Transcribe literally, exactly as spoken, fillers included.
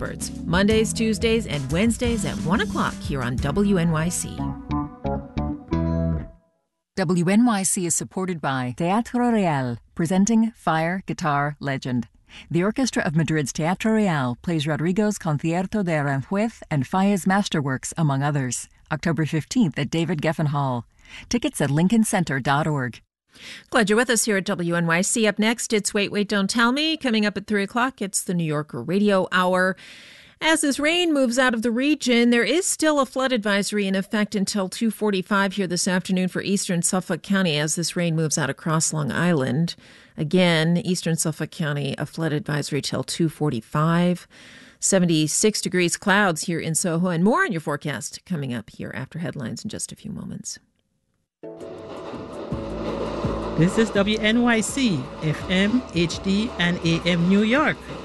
experts. Mondays, Tuesdays, and Wednesdays at one o'clock here on W N Y C. W N Y C is supported by Teatro Real, presenting Fire Guitar Legend. The Orchestra of Madrid's Teatro Real plays Rodrigo's Concierto de Aranjuez and Faye's Masterworks, among others, October fifteenth at David Geffen Hall. Tickets at lincoln center dot org. Glad you're with us here at W N Y C. Up next, it's Wait, Wait, Don't Tell Me. Coming up at three o'clock, it's the New Yorker Radio Hour. As this rain moves out of the region, there is still a flood advisory in effect until two forty-five here this afternoon for eastern Suffolk County as this rain moves out across Long Island. Again, eastern Suffolk County, a flood advisory till two forty-five. seventy-six degrees clouds here in Soho, and more on your forecast coming up here after headlines in just a few moments. This is W N Y C, F M, H D, and A M New York.